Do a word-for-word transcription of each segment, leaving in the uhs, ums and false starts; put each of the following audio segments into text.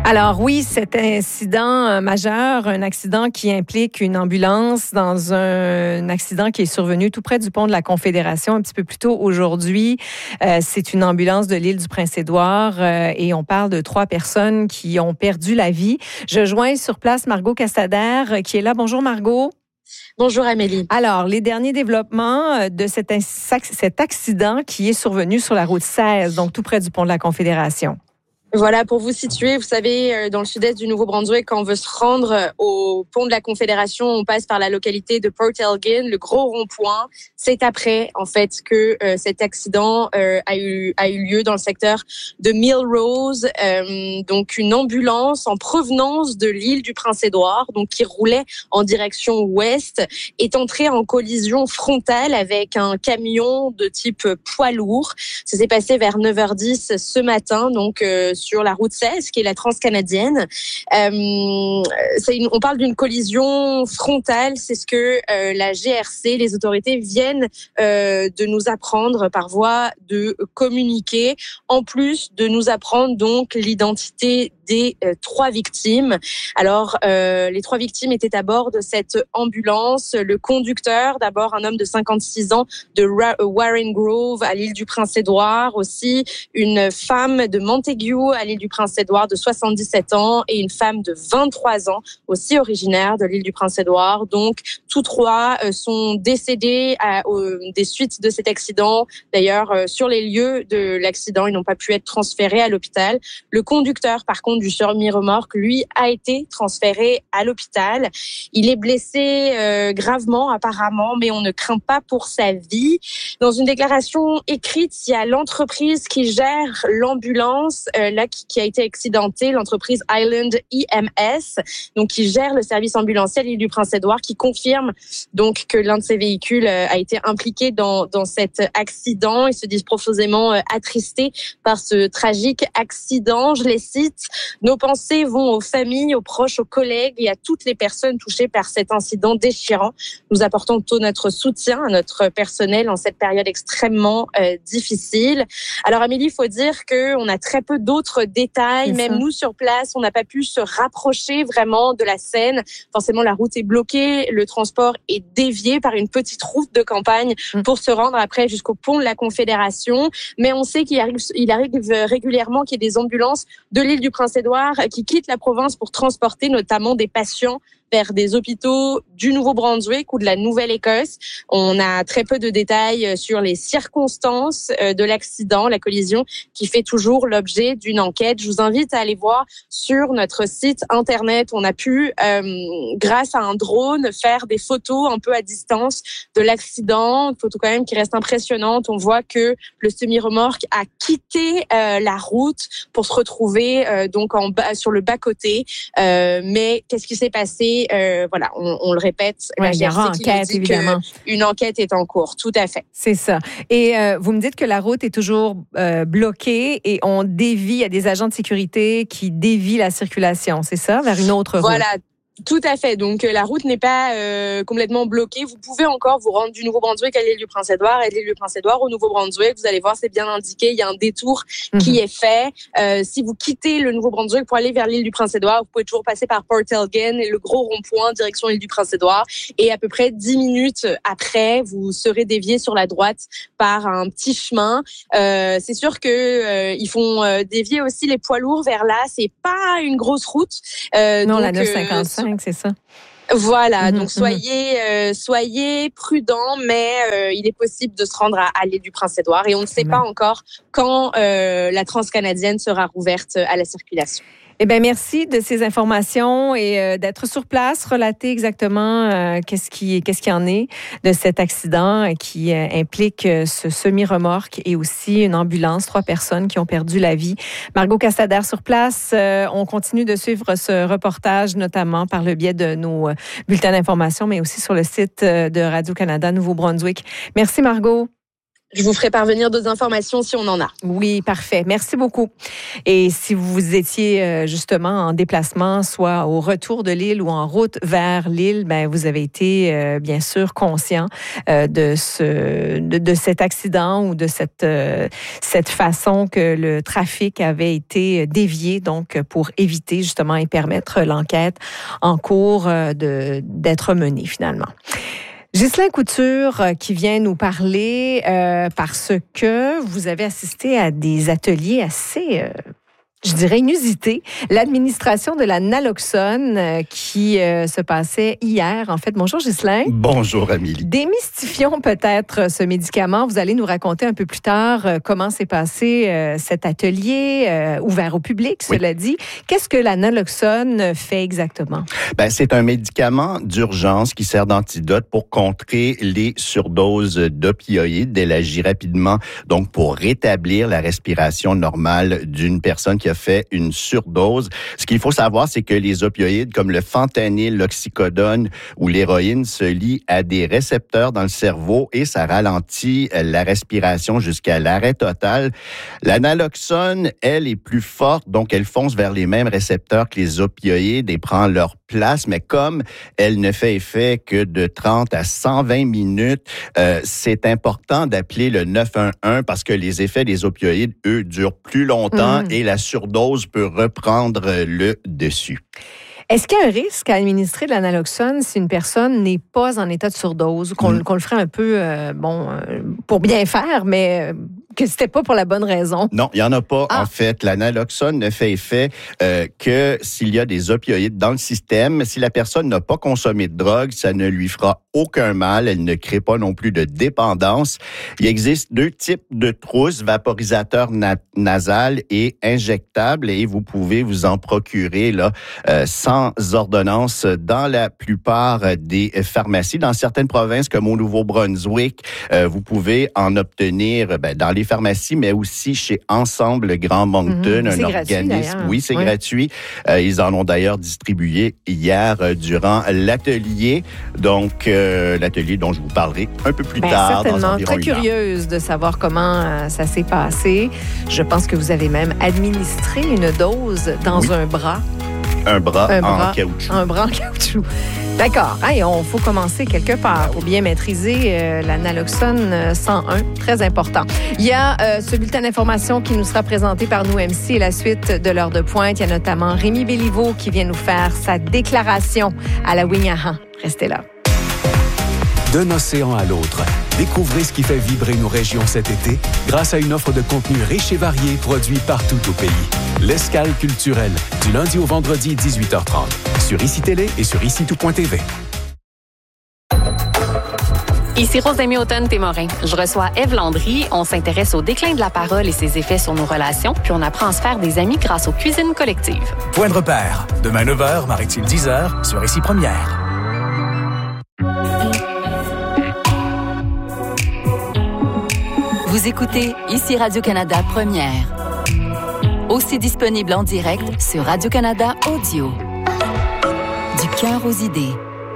Alors oui, cet incident majeur, un accident qui implique une ambulance dans un, un accident qui est survenu tout près du pont de la Confédération un petit peu plus tôt aujourd'hui. Euh, c'est une ambulance de l'île du Prince-Édouard euh, et on parle de trois personnes qui ont perdu la vie. Je joins sur place Margot Castader qui est là. Bonjour Margot. Bonjour Amélie. Alors, les derniers développements de cet, cet accident qui est survenu sur la route seize, donc tout près du pont de la Confédération. Voilà, pour vous situer, vous savez, dans le sud-est du Nouveau-Brunswick, quand on veut se rendre au pont de la Confédération, on passe par la localité de Port Elgin, le gros rond-point. C'est après, en fait, que euh, cet accident euh, a eu a eu lieu dans le secteur de Millrose. Euh, donc, une ambulance en provenance de l'île du Prince-Édouard, donc qui roulait en direction ouest, est entrée en collision frontale avec un camion de type poids lourd. Ça s'est passé vers neuf heures dix ce matin, donc euh, sur la route seize, qui est la transcanadienne. Euh, c'est une, on parle d'une collision frontale, c'est ce que euh, la G R C, les autorités viennent euh, de nous apprendre par voie de communiqué, en plus de nous apprendre donc l'identité des euh, trois victimes. Alors, euh, les trois victimes étaient à bord de cette ambulance. Le conducteur, d'abord un homme de cinquante-six ans de Ra- Warren Grove à l'île du Prince-Édouard, aussi une femme de Montague à l'île du Prince-Édouard de soixante-dix-sept ans et une femme de vingt-trois ans, aussi originaire de l'île du Prince-Édouard. Donc, tous trois euh, sont décédés à, euh, des suites de cet accident. D'ailleurs, euh, sur les lieux de l'accident, ils n'ont pas pu être transférés à l'hôpital. Le conducteur, par contre, du semi-remorque, lui, a été transféré à l'hôpital. Il est blessé euh, gravement, apparemment, mais on ne craint pas pour sa vie. Dans une déclaration écrite, il y a l'entreprise qui gère l'ambulance, euh, là, qui, qui a été accidentée, l'entreprise Island E M S, donc qui gère le service ambulancier à l'île du Prince-Édouard, qui confirme donc que l'un de ces véhicules euh, a été impliqué dans, dans cet accident. Ils se disent profondément euh, attristés par ce tragique accident. Je les cite. Nos pensées vont aux familles, aux proches, aux collègues et à toutes les personnes touchées par cet incident déchirant. Nous apportons tout notre soutien à notre personnel en cette période extrêmement euh, difficile. Alors Amélie, il faut dire qu'on a très peu d'autres détails. Même nous sur place, on n'a pas pu se rapprocher vraiment de la scène. Forcément, la route est bloquée, le transport est dévié par une petite route de campagne pour se rendre après jusqu'au pont de la Confédération. Mais on sait qu'il arrive, il arrive régulièrement qu'il y ait des ambulances de l'île du Prince-Édouard qui quittent la province pour transporter notamment des patients vers des hôpitaux du Nouveau-Brunswick ou de la Nouvelle-Écosse. On a très peu de détails sur les circonstances de l'accident, la collision, qui fait toujours l'objet d'une enquête. Je vous invite à aller voir sur notre site internet. On a pu, euh, grâce à un drone, faire des photos un peu à distance de l'accident. Une photo quand même qui reste impressionnante. On voit que le semi-remorque a quitté euh, la route pour se retrouver euh, donc en bas, sur le bas-côté. Euh, mais qu'est-ce qui s'est passé? Euh, voilà, on, on le répète. Ouais, il y aura enquête, évidemment. Une enquête est en cours, tout à fait. C'est ça. Et euh, vous me dites que la route est toujours euh, bloquée et on dévie, il y a des agents de sécurité qui dévient la circulation, c'est ça, vers une autre route? Voilà. Tout à fait. Donc, la route n'est pas euh, complètement bloquée. Vous pouvez encore vous rendre du Nouveau-Brunswick à l'île du Prince-Édouard et de l'île du Prince-Édouard au Nouveau-Brunswick. Vous allez voir, c'est bien indiqué. Il y a un détour mm-hmm. qui est fait. Euh, si vous quittez le Nouveau-Brunswick pour aller vers l'île du Prince-Édouard, vous pouvez toujours passer par Port Elgin et le gros rond-point direction l'île du Prince-Édouard. Et à peu près dix minutes après, vous serez dévié sur la droite par un petit chemin. Euh, c'est sûr que euh, ils font euh, dévier aussi les poids lourds vers là. C'est pas une grosse route. Euh, non, donc, la neuf cent cinquante-cinq. C'est ça. Voilà, mmh, donc soyez mmh. euh, soyez prudents, mais euh, il est possible de se rendre à, à l'île du Prince-Édouard et on ne sait mmh. pas encore quand euh, la transcanadienne sera rouverte à la circulation. Eh bien, merci de ces informations et euh, d'être sur place, relater exactement euh, qu'est-ce qui, qu'est-ce qui en est de cet accident qui euh, implique euh, ce semi-remorque et aussi une ambulance, trois personnes qui ont perdu la vie. Margot Castader sur place, euh, on continue de suivre ce reportage, notamment par le biais de nos bulletins d'information, mais aussi sur le site de Radio-Canada Nouveau-Brunswick. Merci Margot. Je vous ferai parvenir d'autres informations si on en a. Oui, parfait. Merci beaucoup. Et si vous étiez justement en déplacement, soit au retour de l'île ou en route vers l'île, ben vous avez été euh, bien sûr conscient euh, de ce de, de cet accident ou de cette euh, cette façon que le trafic avait été dévié, donc pour éviter justement et permettre l'enquête en cours de d'être menée finalement. Ghislain Couture qui vient nous parler euh, parce que vous avez assisté à des ateliers assez, euh, je dirais, inusités. L'administration de la naloxone euh, qui euh, se passait hier. En fait, bonjour Ghislain. Bonjour Amélie. Démystifions peut-être ce médicament. Vous allez nous raconter un peu plus tard euh, comment s'est passé euh, cet atelier euh, ouvert au public, cela oui. dit. Qu'est-ce que la naloxone fait exactement? Ben, c'est un médicament d'urgence qui sert d'antidote pour contrer les surdoses d'opioïdes. Elle agit rapidement donc pour rétablir la respiration normale d'une personne qui a fait une surdose. Ce qu'il faut savoir, c'est que les opioïdes comme le fentanyl, l'oxycodone ou l'héroïne se lient à des récepteurs dans le cerveau et ça ralentit la respiration jusqu'à l'arrêt total. La naloxone, elle, est plus forte, donc elle fonce vers les mêmes récepteurs que les opioïdes et prend leur place, mais comme elle ne fait effet que de trente à cent vingt minutes, euh, c'est important d'appeler le neuf un un parce que les effets des opioïdes, eux, durent plus longtemps mmh. et la surdose peut reprendre le dessus. Est-ce qu'il y a un risque à administrer de la naloxone si une personne n'est pas en état de surdose, qu'on, mmh. qu'on le ferait un peu, euh, bon, euh, pour bien faire, mais... Euh, que c'était pas pour la bonne raison. Non, il y en a pas. Ah. En fait, la naloxone ne fait effet euh, que s'il y a des opioïdes dans le système. Si la personne n'a pas consommé de drogue, ça ne lui fera aucun mal. Elle ne crée pas non plus de dépendance. Il existe deux types de trousses, vaporisateur na- nasal et injectable, et vous pouvez vous en procurer là euh, sans ordonnance dans la plupart des pharmacies. Dans certaines provinces comme au Nouveau-Brunswick, euh, vous pouvez en obtenir ben, dans les pharmacies, mais aussi chez Ensemble Grand Moncton, mmh, un organisme. Oui, c'est oui. gratuit. Euh, ils en ont d'ailleurs distribué hier euh, durant l'atelier. Donc, euh, l'atelier dont je vous parlerai un peu plus Bien, tard. Certainement. Dans environ Très curieuse de savoir comment euh, ça s'est passé. Je pense que vous avez même administré une dose dans oui. un bras. Un bras, un en bras, caoutchouc. Un bras en caoutchouc. D'accord. Il hey, faut commencer quelque part pour bien maîtriser euh, la naloxone cent un. Très important. Il y a euh, ce bulletin d'information qui nous sera présenté par nous M C et la suite de l'heure de pointe. Il y a notamment Rémi Béliveau qui vient nous faire sa déclaration à la Winyaha. Restez là. D'un océan à l'autre, découvrez ce qui fait vibrer nos régions cet été grâce à une offre de contenu riche et varié produit partout au pays. L'escale culturelle, du lundi au vendredi, dix-huit heures trente, sur I C I Télé et sur ici tout point t v. Ici Rosemée Automne-Témorin. Je reçois Ève Landry. On s'intéresse au déclin de la parole et ses effets sur nos relations, puis on apprend à se faire des amis grâce aux cuisines collectives. Point de repère. Demain neuf heures, Marie-Tille dix heures, sur Ici Première. Vous écoutez Ici Radio-Canada Première. Aussi disponible en direct sur Radio-Canada Audio. Du cœur aux idées.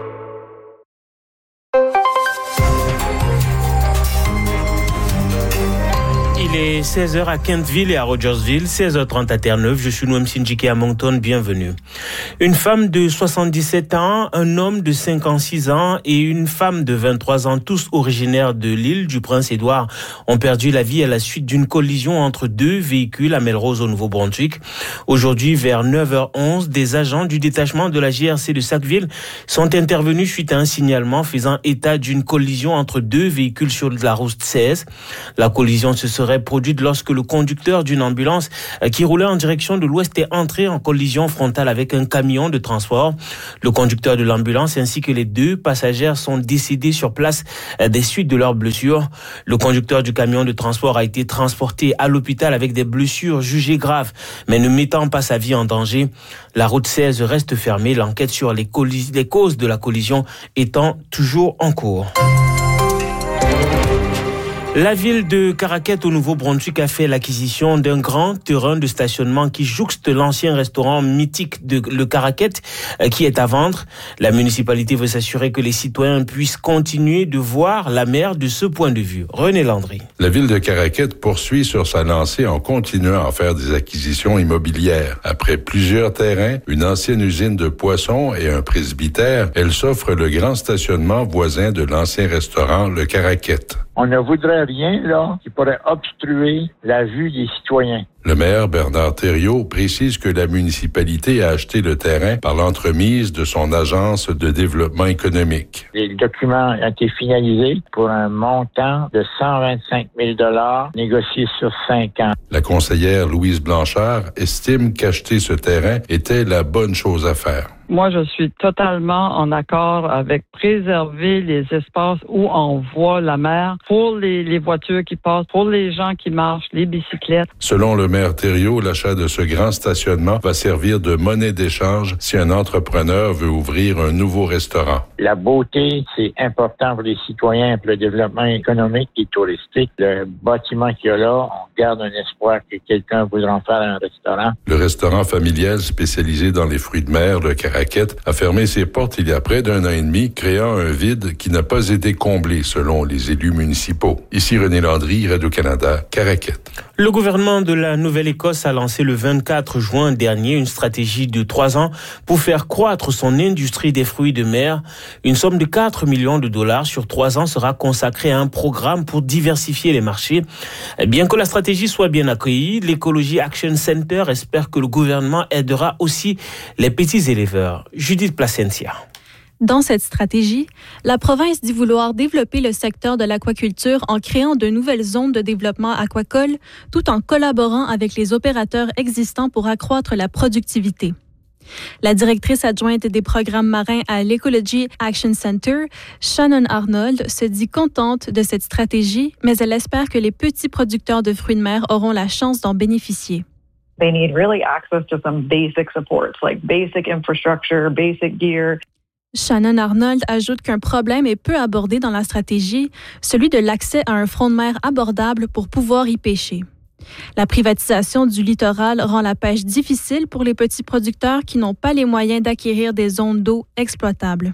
Il est seize heures à Kentville et à Rogersville, seize heures trente à Terre-Neuve. Je suis Noam Sinjiki à Moncton. Bienvenue. Une femme de soixante-dix-sept ans, un homme de cinquante-six ans et une femme de vingt-trois ans, tous originaires de l'île du Prince-Édouard, ont perdu la vie à la suite d'une collision entre deux véhicules à Melrose au Nouveau-Brunswick. Aujourd'hui, vers neuf heures onze, des agents du détachement de la G R C de Sackville sont intervenus suite à un signalement faisant état d'une collision entre deux véhicules sur la route seize. La collision se serait produite lorsque le conducteur d'une ambulance qui roulait en direction de l'ouest est entré en collision frontale avec un camion de transport. Le conducteur de l'ambulance ainsi que les deux passagères sont décédés sur place des suites de leurs blessures. Le conducteur du camion de transport a été transporté à l'hôpital avec des blessures jugées graves, mais ne mettant pas sa vie en danger. La route seize reste fermée, l'enquête sur les, collis- les causes de la collision étant toujours en cours. La ville de Caraquette au Nouveau-Brunswick a fait l'acquisition d'un grand terrain de stationnement qui jouxte l'ancien restaurant mythique de le Caraquette qui est à vendre. La municipalité veut s'assurer que les citoyens puissent continuer de voir la mer de ce point de vue. René Landry. La ville de Caraquette poursuit sur sa lancée en continuant à faire des acquisitions immobilières. Après plusieurs terrains, une ancienne usine de poissons et un presbytère, elle s'offre le grand stationnement voisin de l'ancien restaurant le Caraquette. On ne voudrait rien, là, qui pourrait obstruer la vue des citoyens. Le maire Bernard Thériault précise que la municipalité a acheté le terrain par l'entremise de son agence de développement économique. Les documents ont été finalisés pour un montant de cent vingt-cinq mille dollars négocié sur cinq ans. La conseillère Louise Blanchard estime qu'acheter ce terrain était la bonne chose à faire. Moi, je suis totalement en accord avec préserver les espaces où on voit la mer pour les, les voitures qui passent, pour les gens qui marchent, les bicyclettes. Selon le maire Thériault, l'achat de ce grand stationnement va servir de monnaie d'échange si un entrepreneur veut ouvrir un nouveau restaurant. La beauté, c'est important pour les citoyens, pour le développement économique et touristique. Le bâtiment qu'il y a là, on garde un espoir que quelqu'un voudra en faire un restaurant. Le restaurant familial spécialisé dans les fruits de mer, le Caraquette, a fermé ses portes il y a près d'un an et demi, créant un vide qui n'a pas été comblé selon les élus municipaux. Ici René Landry, Radio-Canada, Caraquette. Le gouvernement de la Nouvelle-Écosse a lancé le vingt-quatre juin dernier une stratégie de trois ans pour faire croître son industrie des fruits de mer. Une somme de quatre millions de dollars sur trois ans sera consacrée à un programme pour diversifier les marchés. Bien que la stratégie soit bien accueillie, l'Ecology Action Center espère que le gouvernement aidera aussi les petits éleveurs. Judith Placencia. Dans cette stratégie, la province dit vouloir développer le secteur de l'aquaculture en créant de nouvelles zones de développement aquacole, tout en collaborant avec les opérateurs existants pour accroître la productivité. La directrice adjointe des programmes marins à l'Ecology Action Center, Shannon Arnold, se dit contente de cette stratégie, mais elle espère que les petits producteurs de fruits de mer auront la chance d'en bénéficier. They need really access to some basic supports, like basic infrastructure, basic gear. Shannon Arnold ajoute qu'un problème est peu abordé dans la stratégie, celui de l'accès à un front de mer abordable pour pouvoir y pêcher. La privatisation du littoral rend la pêche difficile pour les petits producteurs qui n'ont pas les moyens d'acquérir des zones d'eau exploitables.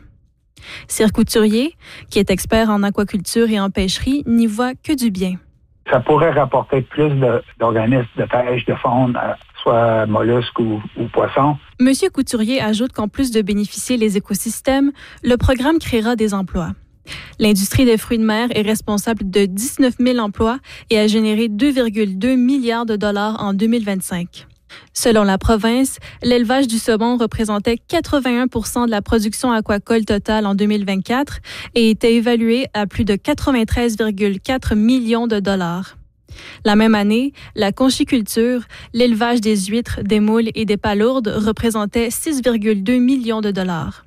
Cyr Couturier, qui est expert en aquaculture et en pêcherie, n'y voit que du bien. Ça pourrait rapporter plus de, d'organismes de pêche, de faune, soit mollusques ou, ou poissons. Monsieur Couturier ajoute qu'en plus de bénéficier les écosystèmes, le programme créera des emplois. L'industrie des fruits de mer est responsable de dix-neuf mille emplois et a généré deux virgule deux milliards de dollars en deux mille vingt-cinq. Selon la province, l'élevage du saumon représentait quatre-vingt-un pour cent de la production aquacole totale en deux mille vingt-quatre et était évalué à plus de quatre-vingt-treize virgule quatre millions de dollars. La même année, la conchiculture, l'élevage des huîtres, des moules et des palourdes représentait six virgule deux millions de dollars.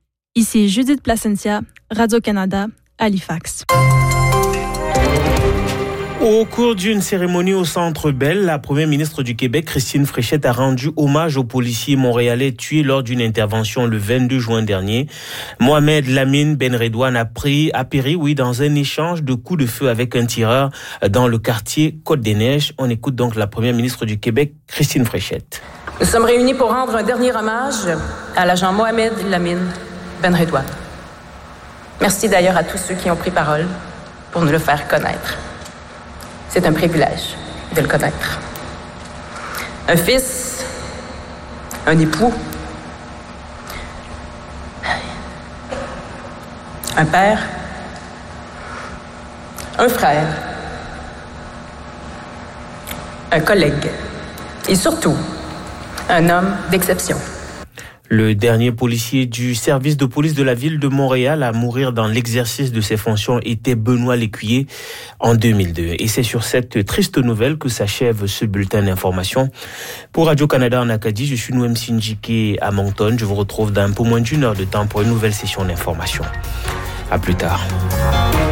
Ici Judith Placencia, Radio-Canada, Halifax. Au cours d'une cérémonie au Centre Bell, la première ministre du Québec, Christine Fréchette, a rendu hommage aux policiers montréalais tués lors d'une intervention le vingt-deux juin dernier. Mohamed Lamine Benredouane a, pris, a péri oui, dans un échange de coups de feu avec un tireur dans le quartier Côte-des-Neiges. On écoute donc la première ministre du Québec, Christine Fréchette. Nous sommes réunis pour rendre un dernier hommage à l'agent Mohamed Lamine Benredouane. Merci d'ailleurs à tous ceux qui ont pris parole pour nous le faire connaître. C'est un privilège de le connaître. Un fils, un époux, un père, un frère, un collègue et surtout un homme d'exception. Le dernier policier du service de police de la ville de Montréal à mourir dans l'exercice de ses fonctions était Benoît Lécuyer en deux mille deux. Et c'est sur cette triste nouvelle que s'achève ce bulletin d'information. Pour Radio-Canada en Acadie, je suis Noem Sinjike à Moncton. Je vous retrouve dans un peu moins d'une heure de temps pour une nouvelle session d'information. À plus tard.